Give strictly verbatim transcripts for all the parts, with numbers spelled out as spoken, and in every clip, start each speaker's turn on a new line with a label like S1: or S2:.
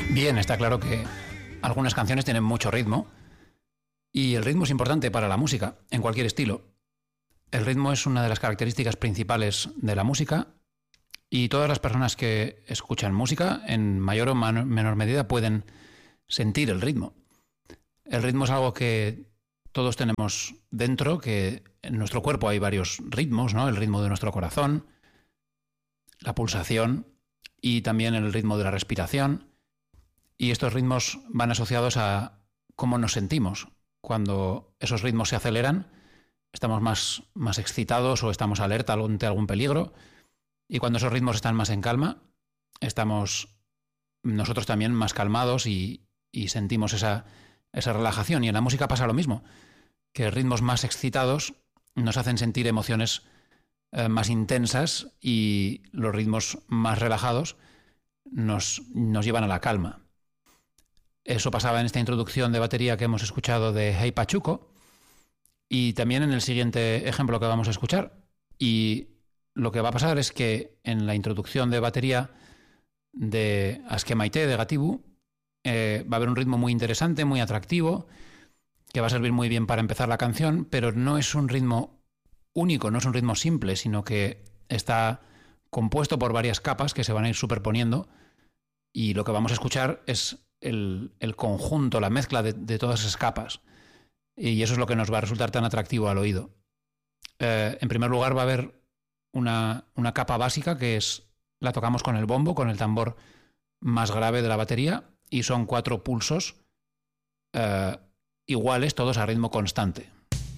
S1: Bien, está claro que algunas canciones tienen mucho ritmo y el ritmo es importante para la música, en cualquier estilo. El ritmo es una de las características principales de la música y todas las personas que escuchan música, en mayor o menor medida, pueden sentir el ritmo. El ritmo es algo que todos tenemos dentro, que en nuestro cuerpo hay varios ritmos, ¿no? El ritmo de nuestro corazón, la pulsación y también el ritmo de la respiración. Y estos ritmos van asociados a cómo nos sentimos. Cuando esos ritmos se aceleran, estamos más, más excitados o estamos alerta ante algún peligro. Y cuando esos ritmos están más en calma, estamos nosotros también más calmados y, y sentimos esa, esa relajación. Y en la música pasa lo mismo, que ritmos más excitados nos hacen sentir emociones eh, más intensas y los ritmos más relajados nos, nos llevan a la calma. Eso pasaba en esta introducción de batería que hemos escuchado de Hey Pachuco y también en el siguiente ejemplo que vamos a escuchar. Y lo que va a pasar es que en la introducción de batería de Aske Maite de Gatibu eh, va a haber un ritmo muy interesante, muy atractivo, que va a servir muy bien para empezar la canción, pero no es un ritmo único, no es un ritmo simple, sino que está compuesto por varias capas que se van a ir superponiendo y lo que vamos a escuchar es el, el conjunto, la mezcla de, de todas esas capas. Y eso es lo que nos va a resultar tan atractivo al oído. Eh, en primer lugar va a haber una, una capa básica que es, la tocamos con el bombo, con el tambor más grave de la batería, y son cuatro pulsos eh, iguales, todos a ritmo constante.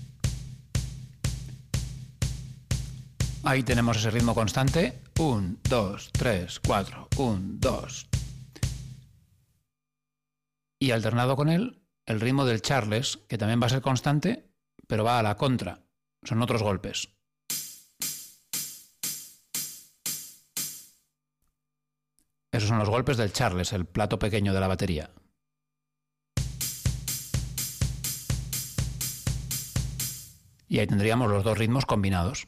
S1: Ahí tenemos ese ritmo constante. Un, dos, tres, cuatro. Un, dos. Y alternado con él, el ritmo del Charles, que también va a ser constante, pero va a la contra. Son otros golpes. Esos son los golpes del Charles, el plato pequeño de la batería. Y ahí tendríamos los dos ritmos combinados.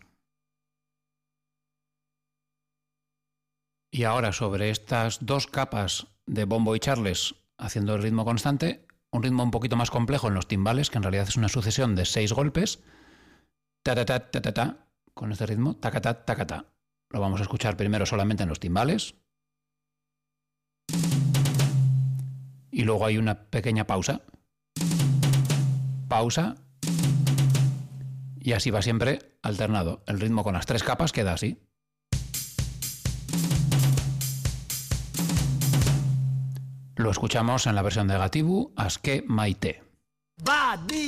S1: Y ahora sobre estas dos capas de bombo y Charles haciendo el ritmo constante, un ritmo un poquito más complejo en los timbales, que en realidad es una sucesión de seis golpes. Ta ta ta ta ta ta, con este ritmo, tacata tacata. Lo vamos a escuchar primero solamente en los timbales. Y luego hay una pequeña pausa. Pausa. Y así va siempre alternado. El ritmo con las tres capas queda así. Lo escuchamos en la versión de Gatibu, Aske Maite.